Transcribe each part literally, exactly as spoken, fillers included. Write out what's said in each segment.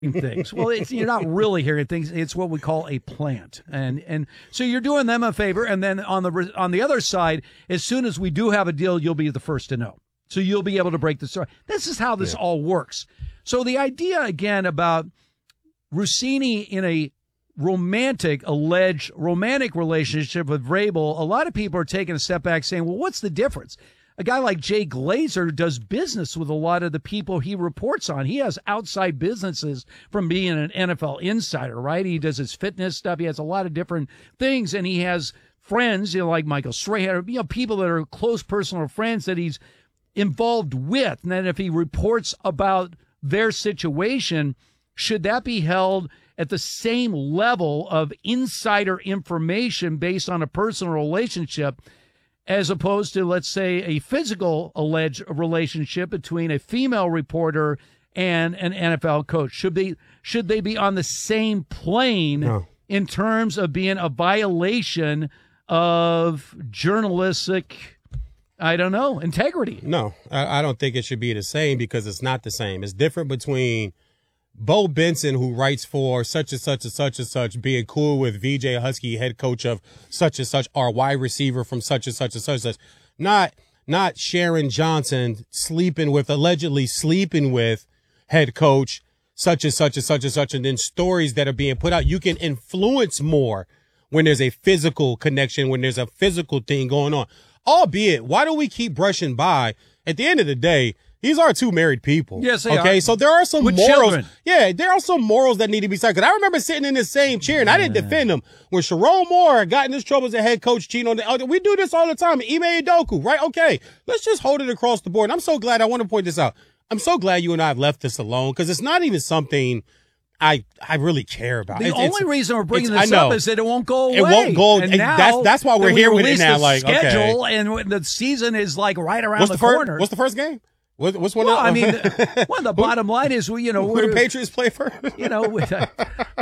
things. Well, it's, you're not really hearing things. It's what we call a plant, and and so you're doing them a favor. And then on the on the other side, as soon as we do have a deal, you'll be the first to know. So you'll be able to break the story. This is how this yeah. all works. So the idea again about Russini in a romantic, alleged romantic relationship with Vrabel, a lot of people are taking a step back saying, well, what's the difference? A guy like Jay Glazer does business with a lot of the people he reports on. He has outside businesses from being an N F L insider, right? He does his fitness stuff. He has a lot of different things, and he has friends, you know, like Michael Strahan, you know, people that are close personal friends that he's involved with. And then if he reports about their situation, should that be held at the same level of insider information based on a personal relationship as opposed to, let's say, a physical alleged relationship between a female reporter and an N F L coach? Should they, should they be on the same plane no. in terms of being a violation of journalistic, I don't know, integrity? No, I, I don't think it should be the same because it's not the same. It's different between Bo Benson, who writes for such and such and such and such, being cool with V J Husky, head coach of such and such, our wide receiver from such and such and such and such. Not, not Sharon Johnson sleeping with, allegedly sleeping with head coach such and such and such and such, and then stories that are being put out. You can influence more when there's a physical connection, when there's a physical thing going on. Albeit, why do we keep brushing by? At the end of the day, these are two married people. Yes, they okay? are. So there are some With morals. children. Yeah, there are some morals that need to be said. Because I remember sitting in the same chair, and I didn't defend him. When Sharon Moore got in his trouble as a head coach, cheating on the, we do this all the time. Ime Udoka, right? Okay, let's just hold it across the board. And I'm so glad, I want to point this out. I'm so glad you and I have left this alone because it's not even something I I really care about. The it's, only it's, reason we're bringing this up is that it won't go away. It won't go. And it, now that's that's why we're we here with it now. The Like schedule, okay. and the season is like right around what's the, the first, corner. What's the first game? What, what's one? Well, of, I mean, well, the bottom line is, we, you know, who the Patriots play first. You know, with, uh,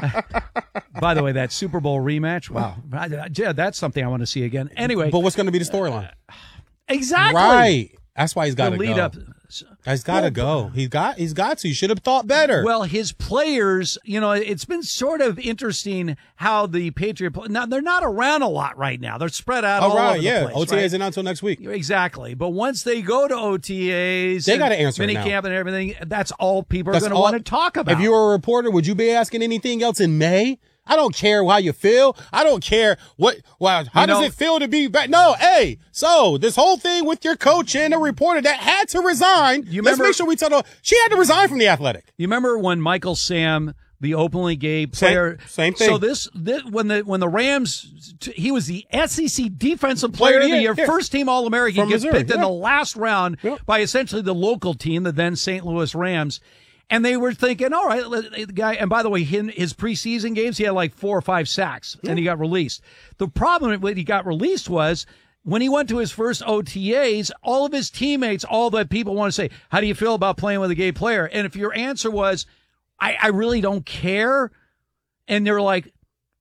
by the way, that Super Bowl rematch. Wow, yeah, that's something I want to see again. Anyway, but what's going to be the storyline? Uh, exactly. Right. That's why he's got to go. Lead up. He's got to well, go. He's got. He's got to. You should have thought better. Well, his players, you know, it's been sort of interesting how the Patriot. Now they're not around a lot right now. They're spread out. Oh, all right, over yeah. the place, O T As right? are not until next week. Exactly. But once they go to O T As, they got to answer mini it now. camp and everything. That's all people That's are going to want to talk about. If you were a reporter, would you be asking anything else in May? I don't care how you feel. I don't care what, well, how you does know, it feel to be back? No, hey, so this whole thing with your coach and a reporter that had to resign. You let's remember, make sure we tell her she had to resign from the Athletic. You remember when Michael Sam, the openly gay player, same, same thing. So this, this when the when the Rams, he was the S E C Defensive Player, player of the Year, yeah. first team All American, gets Missouri, picked yeah. in the last round yeah. by essentially the local team, the then Saint Louis Rams. And they were thinking, all right, the guy, and by the way, his preseason games, he had like four or five sacks, yeah. and he got released. The problem when he got released was when he went to his first O T As, all of his teammates, all the people want to say, how do you feel about playing with a gay player? And if your answer was, I, I really don't care, and they're like,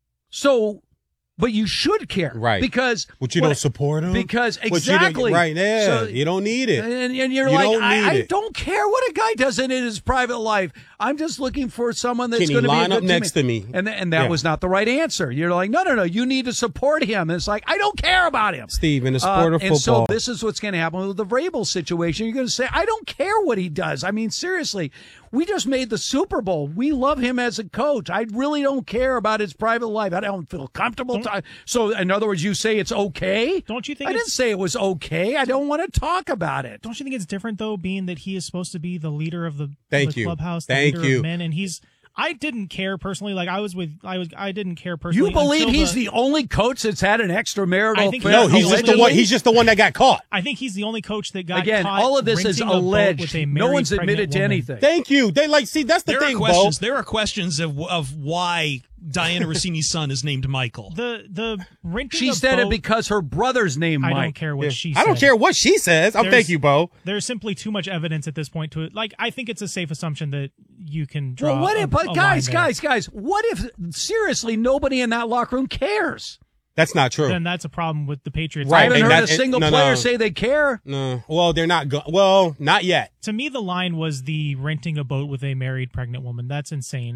so, but you should care. Right. Because. But you what, don't support him? Because, exactly. You right, yeah. So, you don't need it. And, and you're you like, don't I, I it. don't care what a guy does in his private life. I'm just looking for someone that's going to be a good up next to me. And, and that yeah. was not the right answer. You're like, no, no, no, you need to support him. And it's like, I don't care about him. Steve, in the sport uh, of and football. so this is what's going to happen with the Vrabel situation. You're going to say, I don't care what he does. I mean, seriously, we just made the Super Bowl. We love him as a coach. I really don't care about his private life. I don't feel comfortable. T- so, in other words, you say it's okay? Don't you think I didn't say it was okay. I don't want to talk about it. Don't you think it's different, though, being that he is supposed to be the leader of the, Thank the you. clubhouse, the Thank leader you. of men, and he's I didn't care personally. Like I was with, I was, I didn't care personally. You believe he's the, the only coach that's had an extramarital affair? No, he's just the one. He's just the one that got caught. I think he's the only coach that got Again, caught. all of this is alleged. No one's admitted to woman. anything. Thank you. They like see that's the there thing, are questions. Bo. There are questions of of why Diana Rossini's son is named Michael. The the renting she a said boat, it because her brother's name I Mike. don't care what yeah. she said. I don't care what she says. Oh, thank you, Bo. There's simply too much evidence at this point to it. Like I think it's a safe assumption that you can draw. Well, what a, if, but a guys, line guys, guys, what if seriously nobody in that locker room cares? That's not true. then that's a problem with the Patriots. I Right, haven't and heard that- a single no, player no. say they care. No, no. Well, they're not. Go- well, not yet. To me, the line was the renting a boat with a married pregnant woman. That's insane.